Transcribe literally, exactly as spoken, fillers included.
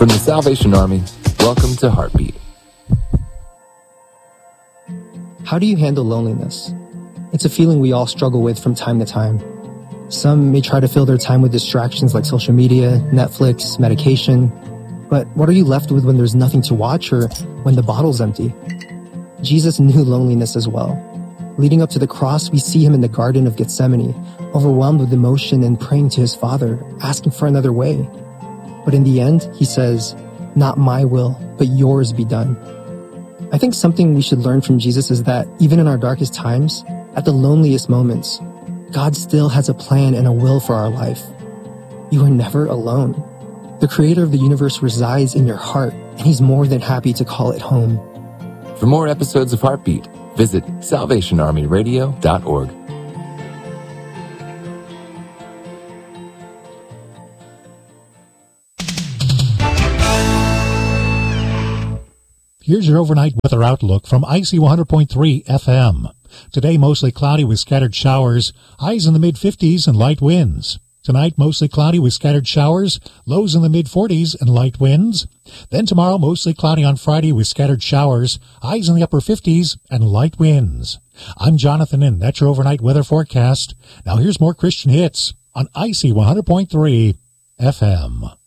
From the Salvation Army, welcome to Heartbeat. How do you handle loneliness? It's a feeling we all struggle with from time to time. Some may try to fill their time with distractions like social media, Netflix, medication. But what are you left with when there's nothing to watch or when the bottle's empty? Jesus knew loneliness as well. Leading up to the cross, we see him in the Garden of Gethsemane, overwhelmed with emotion and praying to his Father, asking for another way. But in the end, he says, "Not my will, but yours be done." I think something we should learn from Jesus is that even in our darkest times, at the loneliest moments, God still has a plan and a will for our life. You are never alone. The creator of the universe resides in your heart, and he's more than happy to call it home. For more episodes of Heartbeat, visit salvation army radio dot org. Here's your overnight weather outlook from I C one hundred point three F M. Today, mostly cloudy with scattered showers, highs in the mid-fifties and light winds. Tonight, mostly cloudy with scattered showers, lows in the mid-forties and light winds. Then tomorrow, mostly cloudy on Friday with scattered showers, highs in the upper fifties and light winds. I'm Jonathan, and that's your overnight weather forecast. Now here's more Christian hits on I C one hundred point three F M.